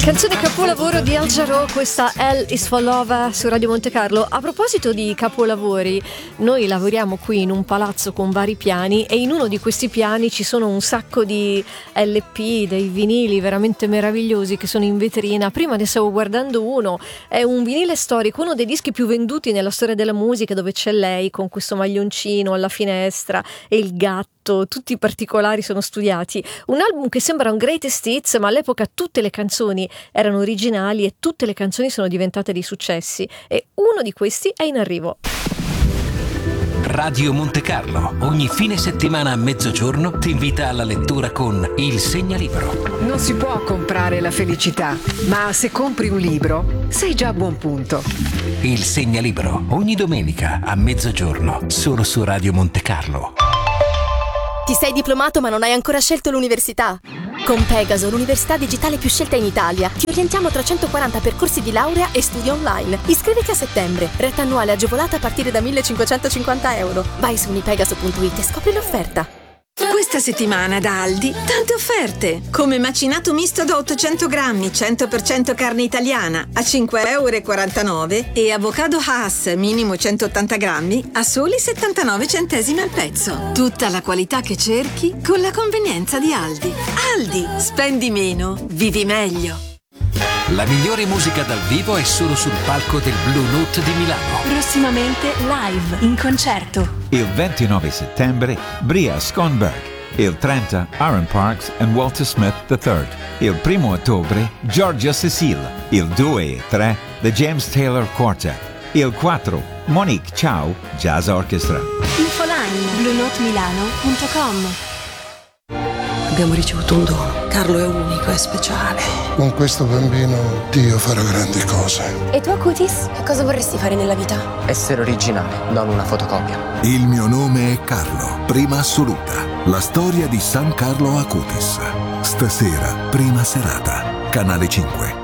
Canzone capolavoro di Al Jarreau, questa L is for Love su Radio Monte Carlo. A proposito di capolavori, noi lavoriamo qui in un palazzo con vari piani e in uno di questi piani ci sono un sacco di LP, dei vinili veramente meravigliosi che sono in vetrina. Prima ne stavo guardando uno, è un vinile storico, uno dei dischi più venduti nella storia della musica, dove c'è lei con questo maglioncino alla finestra e il gatto. Tutti i particolari sono studiati. Un album che sembra un greatest hits, ma all'epoca tutte le canzoni erano originali e tutte le canzoni sono diventate dei successi, e uno di questi è in arrivo. Radio Monte Carlo ogni fine settimana a mezzogiorno ti invita alla lettura con Il Segnalibro. Non si può comprare la felicità, ma se compri un libro sei già a buon punto. Il Segnalibro ogni domenica a mezzogiorno solo su Radio Monte Carlo. Ti sei diplomato ma non hai ancora scelto l'università? Con Pegaso, l'università digitale più scelta in Italia, ti orientiamo tra 140 percorsi di laurea e studi online. Iscriviti a settembre. Retta annuale agevolata a partire da 1.550 euro. Vai su unipegaso.it e scopri l'offerta. Questa settimana da Aldi, tante offerte! Come macinato misto da 800 grammi, 100% carne italiana, a 5,49 € e avocado Hass, minimo 180 grammi, a soli 79 centesimi al pezzo. Tutta la qualità che cerchi, con la convenienza di Aldi. Aldi, spendi meno, vivi meglio. La migliore musica dal vivo è solo sul palco del Blue Note di Milano. Prossimamente live, in concerto. Il 29 settembre Bria Schonberg. Il 30 Aaron Parks and Walter Smith III. Il 1 ottobre Giorgia Cecile. Il 2 e 3 The James Taylor Quartet. Il 4 Monique Ciao Jazz Orchestra. Infoline bluenotemilano.com. Abbiamo ricevuto un dono. Carlo è unico, è speciale. Con questo bambino Dio farà grandi cose. E tu, Acutis? Che cosa vorresti fare nella vita? Essere originale, non una fotocopia. Il mio nome è Carlo, prima assoluta. La storia di San Carlo Acutis. Stasera, prima serata. Canale 5.